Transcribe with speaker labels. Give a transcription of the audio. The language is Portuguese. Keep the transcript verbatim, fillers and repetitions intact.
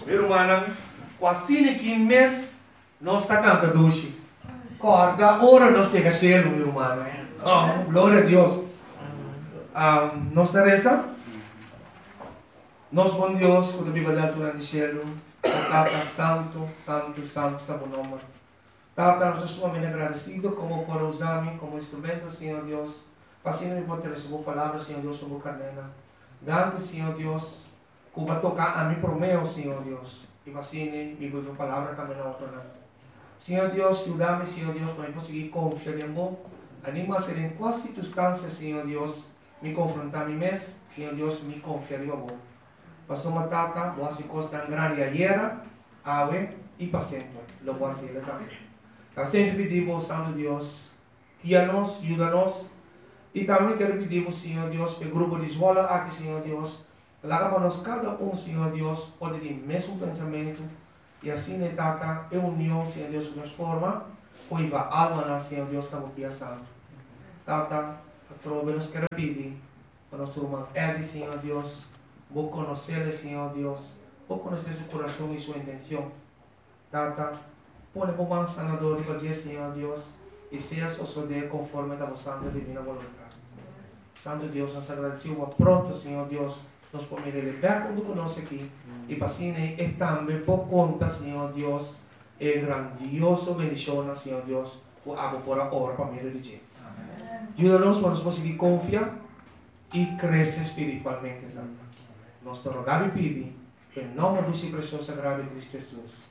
Speaker 1: Irmã, quase que mês nós está cantando hoje. Corda, ora não chega cielo, meu irmão. Oh, glória a Deus. Um, nós reza. Nós, bom Deus, quando a Bíblia da altura do cielo, Tata, santo, santo, santo, está bom nome. Tata, nós estamos muito agradecidos como por usar-me como instrumento, Senhor Deus. Para assim eu poder receber palavras, Senhor Deus, sobre a cadena. Dando, Senhor Deus, que vai tocar a mim por meu, Senhor Deus. E para assim, me vou palavra também na outra. Senhor Deus, ajuda-me, Senhor Deus, para eu conseguir confiar em você. Anima a ser em qual circunstância, Senhor Deus, me confrontar a mim mesmo, Senhor Deus, me confiar em você. Passou uma tata, boa se costa grande ayer, ave e para sempre. Lo voy a hacer também. Então, sempre pedimos, Santo Deus, guia-nos, ajuda-nos. E também quero pedir, Senhor Deus, para o grupo de escola aqui, Senhor Deus, para que nós, cada um, Senhor Deus, pode ter o mesmo pensamento. E assim, né, tata, é união, Senhor Deus, de forma, pois a alma, Senhor Deus, está aqui, Santo. Tata, a trova nos quer pedir, para nosso irmão Eddie, Senhor Deus, vou conhecer, Senhor Deus, vou conhecer seu coração e sua intenção. Tata, põe como um sanador e fazer, Senhor Deus, e seja suceder conforme a vossa santa divina vontade. Santo Deus, nós agradecemos pronto, Senhor Deus, nós podemos levar quando conosco aqui, e para assim, e também por conta, Senhor Deus, é grandioso bendição, Senhor Deus, o água por a hora para me dirigir. Ajuda-nos para nós conseguir confiar e crescer espiritualmente, Tata. Nós te rogamos e pedimos, em nome do seu precioso sagrado Cristo Jesus.